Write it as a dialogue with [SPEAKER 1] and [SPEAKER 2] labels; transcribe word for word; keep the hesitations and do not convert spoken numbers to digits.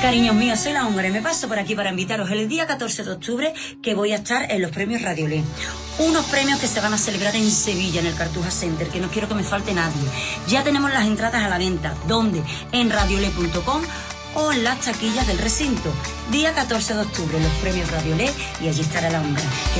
[SPEAKER 1] Cariños míos, soy la húngara y me paso por aquí para invitaros el día catorce de octubre que voy a estar en los premios Radiolé. Unos premios que se van a celebrar en Sevilla, en el Cartuja Center, que no quiero que me falte nadie. Ya tenemos las entradas a la venta. ¿Dónde? En radiolé punto com o en las taquillas del recinto. Día catorce de octubre, los premios Radiolé, y allí estará la húngara.